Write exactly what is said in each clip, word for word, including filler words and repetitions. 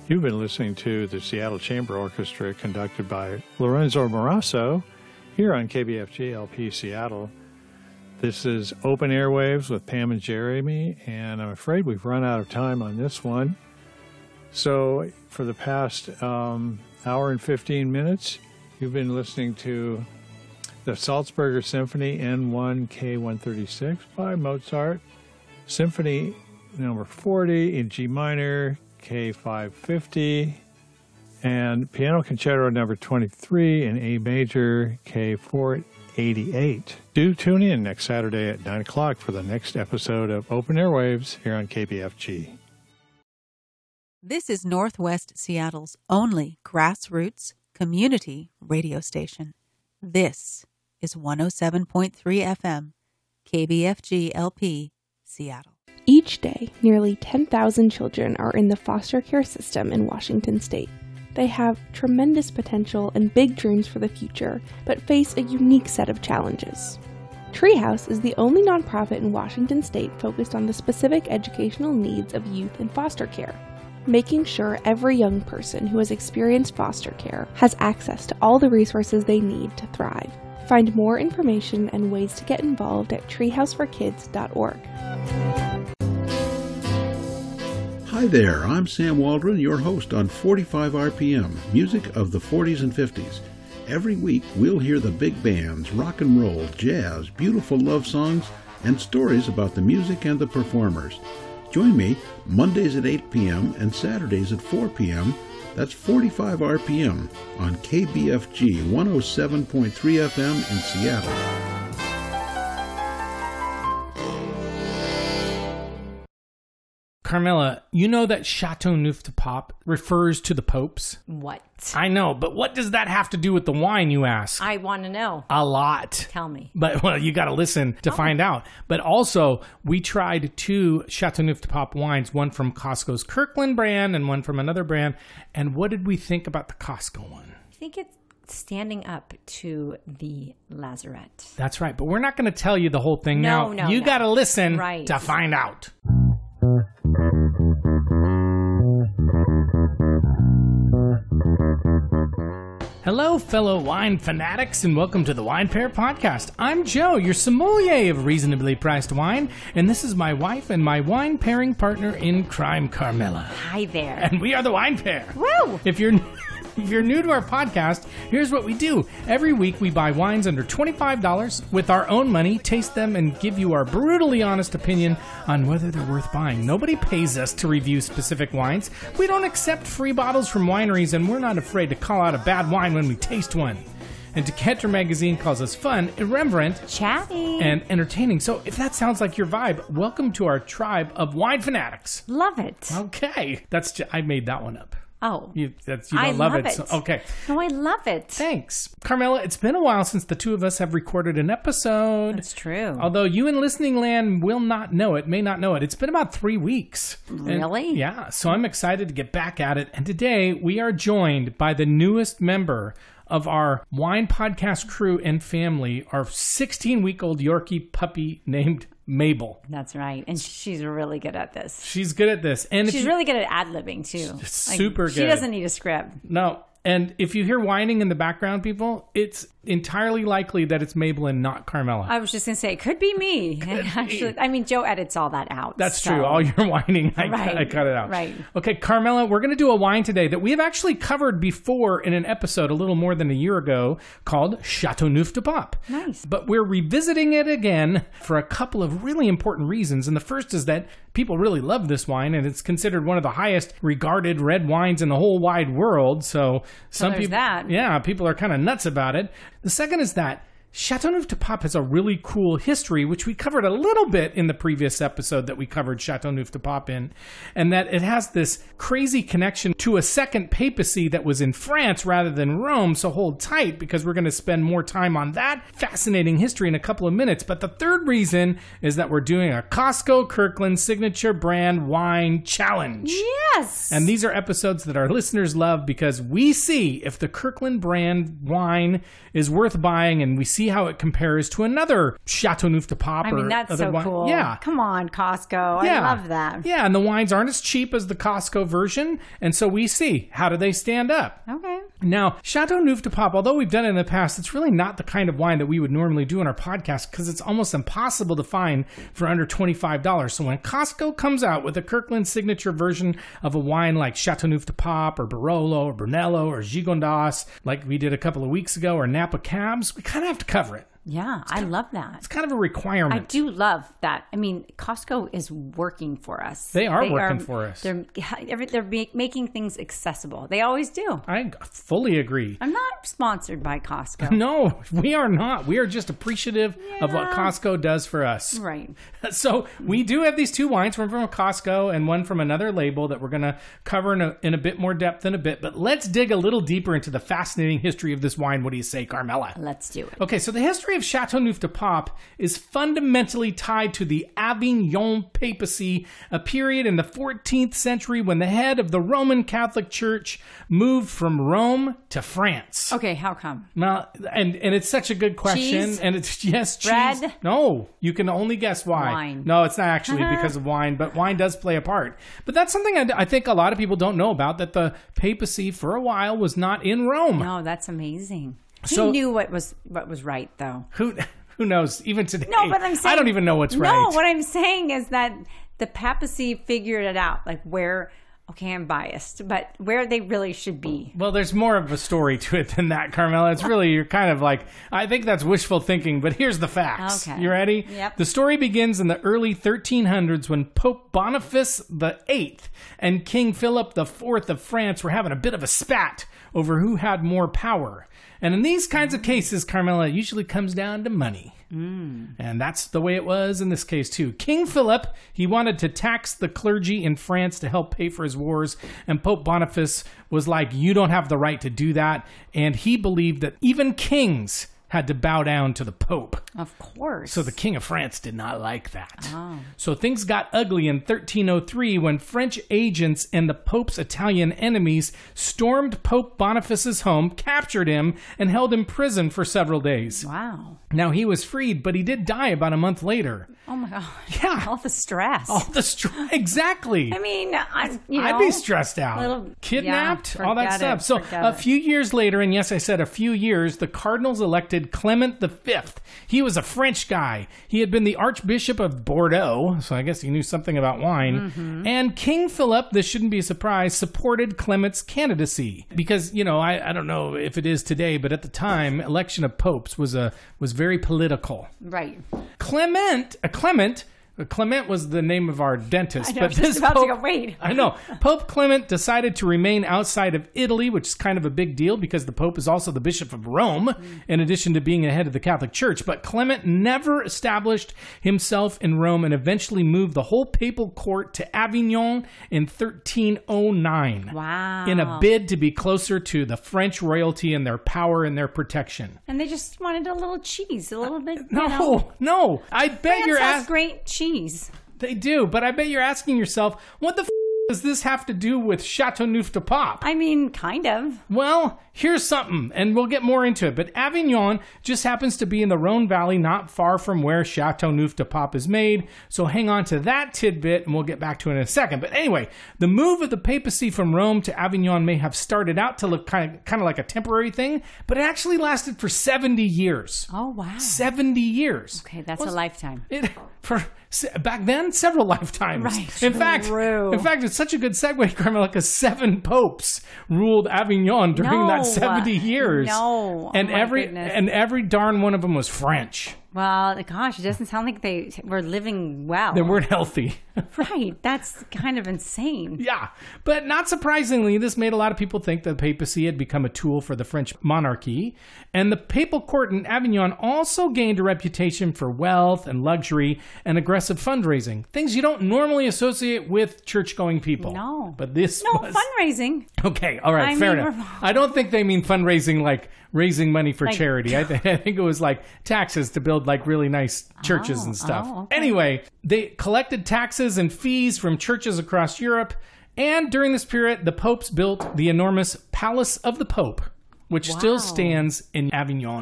You've been listening to the Seattle Chamber Orchestra conducted by Lorenzo Morasso here on K B F G L P Seattle. This is Open Airwaves with Pam and Jeremy, and I'm afraid we've run out of time on this one. So for the past um, hour and fifteen minutes, you've been listening to the Salzburger Symphony N one K one thirty-six by Mozart, Symphony number forty in G minor, K five fifty, and Piano Concerto number twenty-three in A major, K four eighty-eight. Do tune in next Saturday at nine o'clock for the next episode of Open Airwaves here on K B F G. This is Northwest Seattle's only grassroots community radio station. This is one oh seven point three F M, K B F G L P, Seattle. Each day, nearly ten thousand children are in the foster care system in Washington state. They have tremendous potential and big dreams for the future, but face a unique set of challenges. Treehouse is the only nonprofit in Washington state focused on the specific educational needs of youth in foster care, making sure every young person who has experienced foster care has access to all the resources they need to thrive. Find more information and ways to get involved at treehouse for kids dot org. Hi there, I'm Sam Waldron, your host on forty-five R P M, music of the forties and fifties. Every week we'll hear the big bands, rock and roll, jazz, beautiful love songs, and stories about the music and the performers. Join me Mondays at eight p.m. and Saturdays at four p.m. That's forty-five R P M on K B F G one oh seven point three F M in Seattle. Carmela, you know that Chateauneuf-du-Pape refers to the popes? What? I know, but what does that have to do with the wine, you ask? I want to know. A lot. Tell me. But, well, you got to listen to oh. find out. But also, we tried two Chateauneuf-du-Pape wines, one from Costco's Kirkland brand and one from another brand. And what did we think about the Costco one? I think it's standing up to the Lazarette. That's right. But we're not going to tell you the whole thing no, now. No, You no. got to listen right. to find out. Hello, fellow wine fanatics, and welcome to the Wine Pair Podcast. I'm Joe, your sommelier of reasonably priced wine, and this is my wife and my wine pairing partner in crime, Carmela. Hi there. And we are the Wine Pair. Woo! If you're... If you're new to our podcast, here's what we do. Every week we buy wines under twenty-five dollars with our own money, taste them, and give you our brutally honest opinion on whether they're worth buying. Nobody pays us to review specific wines. We don't accept free bottles from wineries, and we're not afraid to call out a bad wine when we taste one. And Decanter Magazine calls us fun, irreverent, chatty, and entertaining. So if that sounds like your vibe, welcome to our tribe of wine fanatics. Love it. Okay. That's just, I made that one up. Oh, you, that's, you don't I love, love it. it. So, okay. No, I love it. Thanks. Carmela, it's been a while since the two of us have recorded an episode. That's true. Although you in listening land will not know it, may not know it. It's been about three weeks. Really? And, yeah. So I'm excited to get back at it. And today we are joined by the newest member of our wine podcast crew and family, our sixteen-week-old Yorkie puppy named Mabel. That's right. And she's really good at this. She's good at this. And she's you, really good at ad-libbing, too. Like, super good. She doesn't need a script. No. And if you hear whining in the background, people, it's entirely likely that it's Mabel and not Carmela. I was just going to say, it could be me. Could Actually, be. I mean, Joe edits all that out. That's so. true. All your whining, I, right. I cut it out. Right. Okay, Carmela, we're going to do a wine today that we have actually covered before in an episode a little more than a year ago called Chateauneuf-du-Pape. Nice. But we're revisiting it again for a couple of really important reasons. And the first is that people really love this wine, and it's considered one of the highest regarded red wines in the whole wide world. So some well, people, that. yeah, people are kind of nuts about it. The second is that Chateauneuf-du-Pape has a really cool history, which we covered a little bit in the previous episode that we covered Chateauneuf-du-Pape in, and that it has this crazy connection to a second papacy that was in France rather than Rome, so hold tight because we're going to spend more time on that fascinating history in a couple of minutes. But the third reason is that we're doing a Costco Kirkland Signature Brand Wine Challenge. Yes! And these are episodes that our listeners love because we see if the Kirkland brand wine is worth buying, and we see see how it compares to another Chateauneuf-du-Pape. I mean, that's other so wine. cool. Yeah. Come on, Costco. Yeah. I love that. Yeah, and the wines aren't as cheap as the Costco version, and so we see, how do they stand up? Okay. Now, Chateauneuf-du-Pape, although we've done it in the past, it's really not the kind of wine that we would normally do in our podcast because it's almost impossible to find for under twenty-five dollars. So when Costco comes out with a Kirkland signature version of a wine like Chateauneuf-du-Pape or Barolo or Brunello or Gigondas, like we did a couple of weeks ago, or Napa Cabs, we kind of have to cover it. Yeah, I love that. It's kind of a requirement. I do love that. I mean, Costco is working for us. They are working for us. They're they're ma- making things accessible. They always do. I fully agree. I'm not sponsored by Costco. No, we are not. We are just appreciative Yeah. of what Costco does for us. Right. So we do have these two wines, one from Costco and one from another label that we're going to cover in a, in a bit more depth in a bit. But let's dig a little deeper into the fascinating history of this wine. What do you say, Carmela? Let's do it. Okay, so the history of Chateauneuf-du-Pape is fundamentally tied to the Avignon papacy, a period in the fourteenth century when the head of the Roman Catholic Church moved from Rome to France. Okay, how come? Well, and and it's such a good question. Cheese? And it's yes, cheese. Bread? No, you can only guess why. Wine. No, it's not actually because of wine, but wine does play a part. But that's something I, I think a lot of people don't know about, that the papacy for a while was not in Rome. No, that's amazing. He So- knew what was what was right, though. Who who knows? Even today, No, but I'm saying I don't even know what's no, right. No, what I'm saying is that the papacy figured it out, like where. Okay, I'm biased, but where they really should be. Well, there's more of a story to it than that, Carmela. It's really, you're kind of like, I think that's wishful thinking, but here's the facts. Okay. You ready? Yep. The story begins in the early thirteen hundreds when Pope Boniface the Eighth and King Philip the Fourth of France were having a bit of a spat over who had more power. And in these kinds of cases, Carmela, it usually comes down to money. Mm. And that's the way it was in this case, too. King Philip, he wanted to tax the clergy in France to help pay for his wars. And Pope Boniface was like, you don't have the right to do that. And he believed that even kings had to bow down to the Pope. Of course. So the King of France did not like that. Oh. So things got ugly in thirteen oh three when French agents and the Pope's Italian enemies stormed Pope Boniface's home, captured him, and held him prison for several days. Wow. Now, he was freed, but he did die about a month later. Oh my God. Yeah. All the stress. All the str- exactly. I mean, I, you know, I'd be stressed out. little- Kidnapped, yeah, all that forget stuff. it, So forget a it. few years later, and yes, I said a few years, the cardinals elected Clement the Fifth. He was a French guy. He had been the Archbishop of Bordeaux, so I guess he knew something about wine. Mm-hmm. And King Philip, this shouldn't be a surprise, supported Clement's candidacy. Because, you know, I, I don't know if it is today, but at the time, election of popes was a was very political. Right. Clement, uh, Clement, uh, Clement was the name of our dentist. I know, but I was just this about Pope, to go, wait. I know. Pope Clement decided to remain outside of Italy, which is kind of a big deal because the Pope is also the Bishop of Rome, Mm. in addition to being the head of the Catholic Church. But Clement never established himself in Rome and eventually moved the whole papal court to Avignon in thirteen oh nine. Wow. In a bid to be closer to the French royalty and their power and their protection. And they just wanted a little cheese, a little bit. No, you know. no. I bet France you're has asking. great cheese. They do, but I bet you're asking yourself, what the f- does this have to do with Chateauneuf-du-Pape? I mean, kind of. Well, here's something, and we'll get more into it. But Avignon just happens to be in the Rhone Valley, not far from where Chateauneuf-du-Pape is made. So hang on to that tidbit, and we'll get back to it in a second. But anyway, the move of the papacy from Rome to Avignon may have started out to look kind of, kind of like a temporary thing, but it actually lasted for seventy years. Oh, wow. seventy years. Okay, that's Was- a lifetime. It for back then several lifetimes. Right, In fact, true. in fact, it's such a good segue, Carmela, because seven popes ruled Avignon during No. that seventy years. No. and Oh, my every goodness. and every darn one of them was French. Well, gosh, it doesn't sound like they were living well. They weren't healthy. Right. That's kind of insane. Yeah, but not surprisingly, this made a lot of people think the papacy had become a tool for the French monarchy. And the papal court in Avignon also gained a reputation for wealth and luxury and aggressive fundraising, things you don't normally associate with church-going people. No. But this No, was... fundraising. Okay, all right, I fair mean, enough. we're- I don't think they mean fundraising like raising money for Like- charity. I, th- I think it was like taxes to build like really nice churches Oh, and stuff. oh, okay. Anyway, they collected taxes and fees from churches across Europe. And during this period, the popes built the enormous Palace of the Pope, which Wow. still stands in Avignon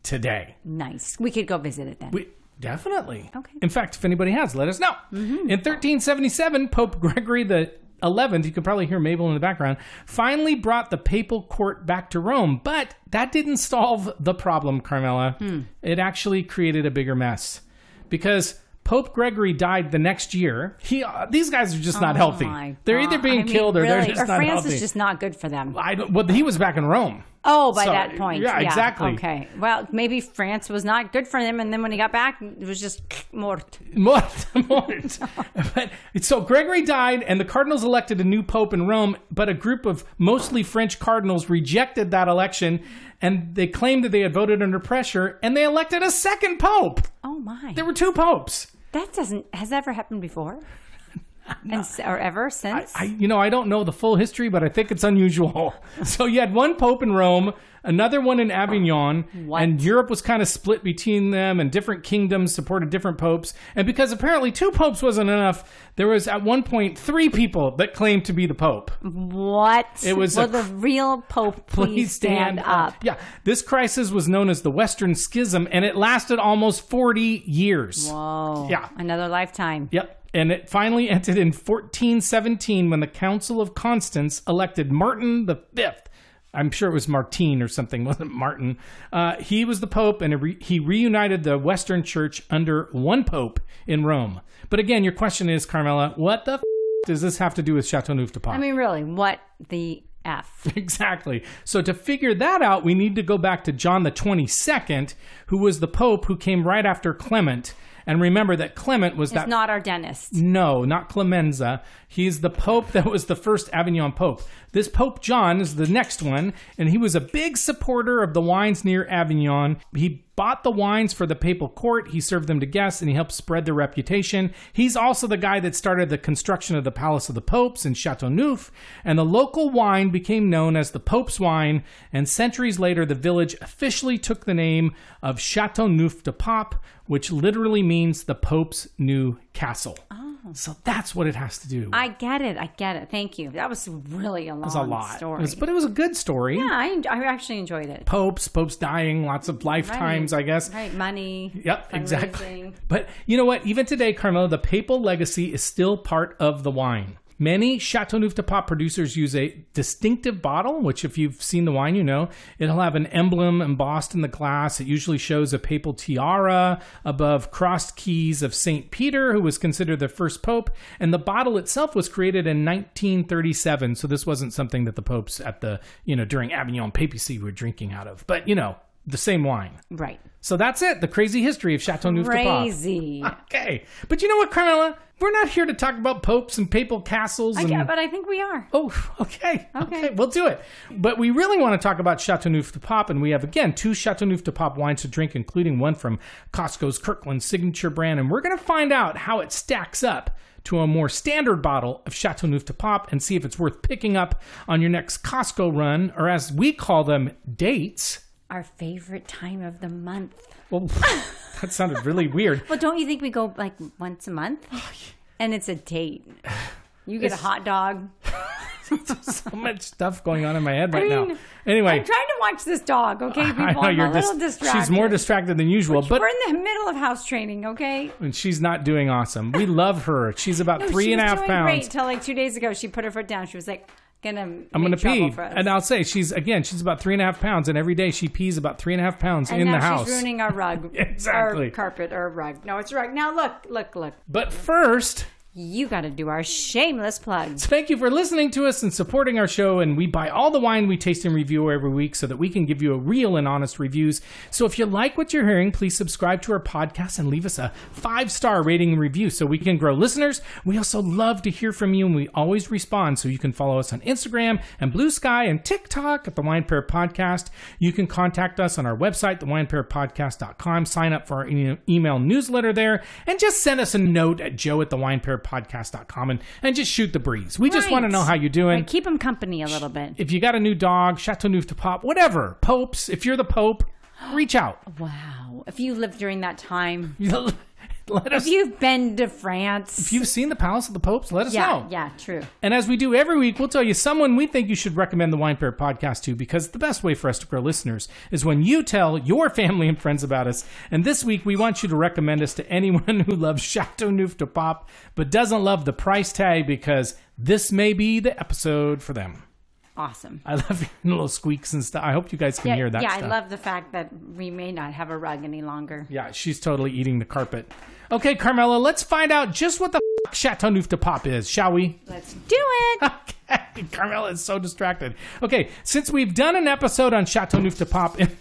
today. Nice. We could go visit it then. We, definitely. Okay. In fact, if anybody has, let us know. Mm-hmm. In thirteen seventy-seven, Pope Gregory the eleventh, you can probably hear Mabel in the background, finally brought the papal court back to Rome. But that didn't solve the problem, Carmela. Hmm. It actually created a bigger mess. Because Pope Gregory died the next year. He, uh, these guys are just not oh healthy. They're either being I mean, killed or really, they're just or not France healthy. is just not good for them. I don't, well, he was back in Rome. Oh, by So, that point. yeah, exactly. Okay. Well, maybe France was not good for him, and then when he got back, it was just mort. Mort, mort. But, so Gregory died, and the cardinals elected a new pope in Rome, but a group of mostly French cardinals rejected that election, and they claimed that they had voted under pressure, and they elected a second pope. Oh, my. There were two popes. That doesn't, has ever happened before? And, or ever since? I, I, you know, I don't know the full history, but I think it's unusual. So you had one pope in Rome, another one in Avignon, what? And Europe was kind of split between them, and different kingdoms supported different popes. And because apparently two popes wasn't enough, there was at one point three people that claimed to be the pope. What? It was Will a, the real pope please stand, stand up? up? Yeah. This crisis was known as the Western Schism, and it lasted almost forty years. Whoa. Yeah. Another lifetime. Yep. And it finally ended in fourteen seventeen when the Council of Constance elected Martin the Fifth. I'm sure it was Martin or something, wasn't Martin. Uh, he was the Pope, and re- he reunited the Western Church under one Pope in Rome. But again, your question is, Carmela, what the f- does this have to do with Châteauneuf-du-Pape? I mean, really, what the F? Exactly. So to figure that out, we need to go back to John the twenty-second, who was the Pope who came right after Clement. And remember that Clement was it's that... not our dentist. No, not Clemenza. He's the Pope that was the first Avignon Pope. This Pope John is the next one, and he was a big supporter of the wines near Avignon. He bought the wines for the papal court, he served them to guests, and he helped spread their reputation. He's also the guy that started the construction of the Palace of the Popes in Châteauneuf, and the local wine became known as the Pope's wine, and centuries later the village officially took the name of Châteauneuf-du-Pape, which literally means the Pope's new castle. Oh. So that's what it has to do. I get it. I get it. Thank you. That was really a long It was a lot. story. It was, but it was a good story. Yeah, I, I actually enjoyed it. Popes, popes dying, lots of lifetimes, right. I guess. Right, money. Yep, exactly. But you know what? Even today, Carmela, the papal legacy is still part of the wine. Many Châteauneuf-du-Pape producers use a distinctive bottle, which if you've seen the wine, you know, it'll have an emblem embossed in the glass. It usually shows a papal tiara above crossed keys of Saint Peter, who was considered the first pope. And the bottle itself was created in nineteen thirty-seven. So this wasn't something that the popes at the, you know, during Avignon papacy were drinking out of. But, you know, the same wine. Right. So that's it. The crazy history of Châteauneuf-du-Pape. Crazy. Okay. But you know what, Carmela? We're not here to talk about popes and papal castles. And... I get, but I think we are. Oh, okay. okay. Okay, we'll do it. But we really want to talk about Châteauneuf-du-Pape, and we have, again, two Châteauneuf-du-Pape wines to drink, including one from Costco's Kirkland Signature brand, and we're going to find out how it stacks up to a more standard bottle of Châteauneuf-du-Pape and see if it's worth picking up on your next Costco run, or as we call them, dates. Our favorite time of the month. Well, that sounded really weird. Well, don't you think we go like once a month? And it's a date. You get it's, a hot dog. So much stuff going on in my head right I mean, now. Anyway. I'm trying to watch this dog, okay, people? I know, I'm you're a little dis- distracted. She's more distracted than usual. Which but we're in the middle of house training, okay? And she's not doing awesome. We love her. She's about no, three and a half doing pounds. Great until like two days ago, she put her foot down. She was like, gonna I'm gonna pee, for us. and I'll say she's again she's about three and a half pounds, and every day she pees about three and a half pounds and in now the house. She's ruining our rug, exactly, our carpet or rug. No, it's a rug. Now look, look, look. But first, you got to do our shameless plugs. So thank you for listening to us and supporting our show. And we buy all the wine we taste and review every week so that we can give you a real and honest reviews. So if you like what you're hearing, please subscribe to our podcast and leave us a five-star rating and review so we can grow listeners. We also love to hear from you, and we always respond. So you can follow us on Instagram and Blue Sky and TikTok at The Wine Pair Podcast. You can contact us on our website, the wine pair podcast dot com. Sign up for our e- email newsletter there, and just send us a note at joe at the wine pair podcast dot com and, and just shoot the breeze. We just Right. want to know how you're doing. Right, keep them company a little bit. If you got a new dog, Châteauneuf-du-Pape, whatever, popes, if you're the Pope, reach out. Wow. If you lived during that time, let us. If you've been to France. If you've seen the Palace of the Popes, let us yeah, know. Yeah, true. And as we do every week, we'll tell you someone we think you should recommend the Wine Pair podcast to, because the best way for us to grow listeners is when you tell your family and friends about us. And this week, we want you to recommend us to anyone who loves Chateauneuf du Pape but doesn't love the price tag, because this may be the episode for them. Awesome. I love your little squeaks and stuff. I hope you guys can yeah, hear that yeah, stuff. I love the fact that we may not have a rug any longer. Yeah, she's totally eating the carpet. Okay, Carmela, let's find out just what the f- Chateauneuf du Pape is, shall we? Let's do it. Okay, Carmela is so distracted. Okay, since we've done an episode on Chateauneuf du Pape in,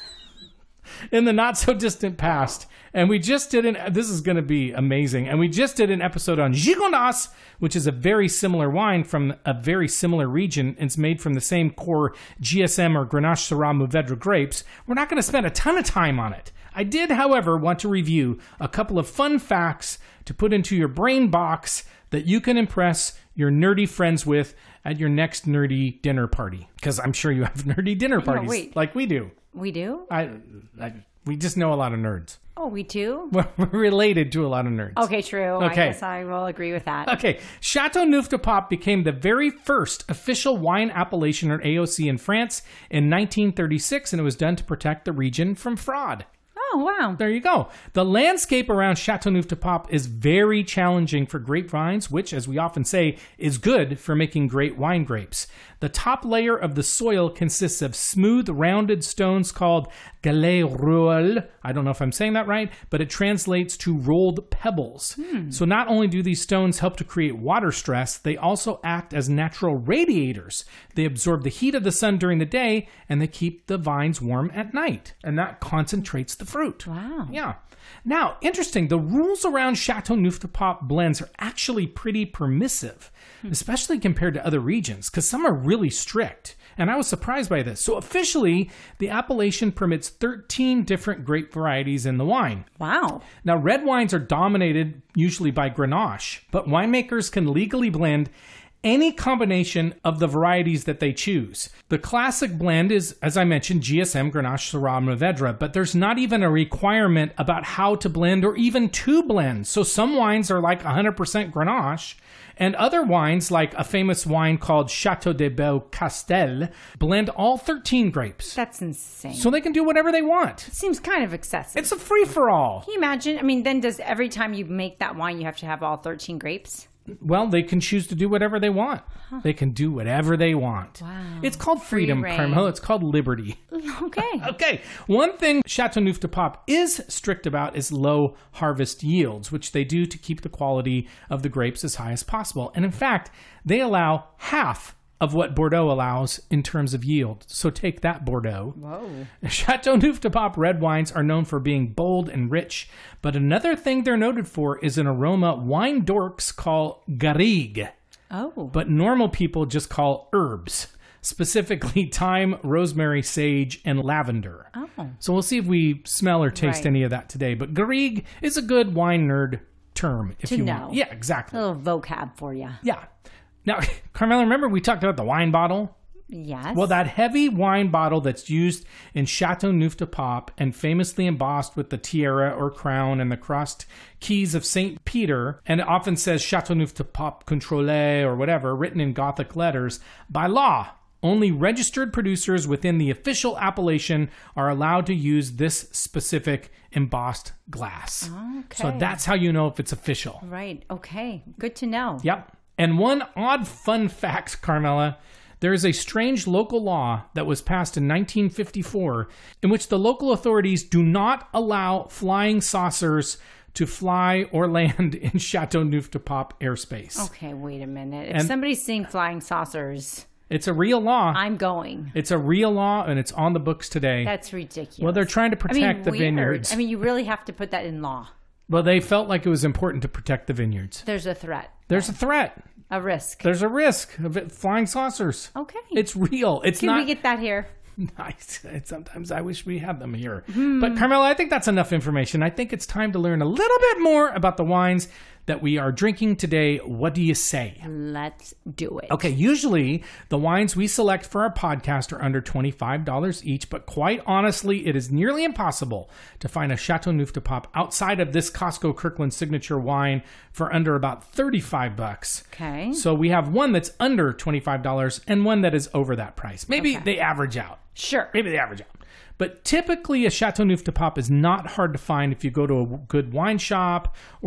in the not-so-distant past, and we just did an, this is going to be amazing, and we just did an episode on Gigondas, which is a very similar wine from a very similar region. It's made from the same core G S M or Grenache Syrah Mourvedre grapes. We're not going to spend a ton of time on it. I did, however, want to review a couple of fun facts to put into your brain box that you can impress your nerdy friends with at your next nerdy dinner party. Because I'm sure you have nerdy dinner parties wait. like we do. We do? I, I we just know a lot of nerds. Oh, we do? We're related to a lot of nerds. Okay, true. Okay. I guess I will agree with that. Okay. Chateauneuf du Pape became the very first official wine appellation, or A O C, in France in nineteen thirty-six, and it was done to protect the region from fraud. Oh, wow. There you go. The landscape around Chateauneuf du Pape is very challenging for grapevines, which, as we often say, is good for making great wine grapes. The top layer of the soil consists of smooth, rounded stones called galets roules. I don't know if I'm saying that right, but it translates to rolled pebbles. Hmm. So not only do these stones help to create water stress, they also act as natural radiators. They absorb the heat of the sun during the day, and they keep the vines warm at night. And that concentrates the fruit. Wow. Yeah. Now, interesting, the rules around Chateauneuf du Pape blends are actually pretty permissive, especially compared to other regions, because some are really strict. And I was surprised by this. So officially, the appellation permits thirteen different grape varieties in the wine. Wow. Now, red wines are dominated usually by Grenache, but winemakers can legally blend any combination of the varieties that they choose. The classic blend is, as I mentioned, G S M, Grenache Syrah Mourvedre, but there's not even a requirement about how to blend or even to blend. So some wines are like one hundred percent Grenache, and other wines, like a famous wine called Chateau de Beaucastel, blend all thirteen grapes. That's insane. So they can do whatever they want. It seems kind of excessive. It's a free-for-all. Can you imagine? I mean, then does every time you make that wine, you have to have all thirteen grapes? Well, they can choose to do whatever they want. Huh. They can do whatever they want. Wow. It's called freedom, Carmel. It's called liberty. Okay. Okay. One thing Chateauneuf du Pape is strict about is low harvest yields, which they do to keep the quality of the grapes as high as possible. And in fact, they allow half of what Bordeaux allows in terms of yield. So take that, Bordeaux. Whoa. Chateauneuf du Pape red wines are known for being bold and rich, but another thing they're noted for is an aroma wine dorks call garrigue. Oh. But normal people just call herbs, specifically thyme, rosemary, sage, and lavender. Oh. So we'll see if we smell or taste Right. any of that today. But garrigue is a good wine nerd term, if To you know. want. Yeah, exactly. A little vocab for you. Yeah. Now, Carmela, remember we talked about the wine bottle? Yes. Well, that heavy wine bottle that's used in Chateauneuf du Pape and famously embossed with the tiara or crown and the crossed keys of Saint Peter, and it often says Chateauneuf du Pape Contrôlé or whatever, written in Gothic letters, by law, only registered producers within the official appellation are allowed to use this specific embossed glass. Okay. So that's how you know if it's official. Right. Okay. Good to know. Yep. And one odd fun fact, Carmela, there is a strange local law that was passed in nineteen fifty-four in which the local authorities do not allow flying saucers to fly or land in Chateauneuf du Pape airspace. Okay, wait a minute. If And- somebody's seeing flying saucers, It's a real law. I'm going. It's a real law, and it's on the books today. That's ridiculous. Well, they're trying to I mean, protect the weird. vineyards. I mean, you really have to put that in law. Well, they felt like it was important to protect the vineyards. There's a threat. There's a threat. A risk. There's a risk of it flying saucers. Okay. It's real. It's Can not. we get that here? Nice. Sometimes I wish we had them here. Hmm. But Carmela, I think that's enough information. I think it's time to learn a little bit more about the wines that we are drinking today. What do you say? Let's do it. Okay, usually the wines we select for our podcast are under twenty-five dollars each, but quite honestly, it is nearly impossible to find a Chateauneuf de Pape outside of this Costco Kirkland Signature wine for under about thirty-five bucks. Okay. So we have one that's under twenty-five dollars and one that is over that price. Maybe Okay. they average out. Sure. Maybe they average out. But typically, a Chateauneuf de Pape is not hard to find if you go to a good wine shop or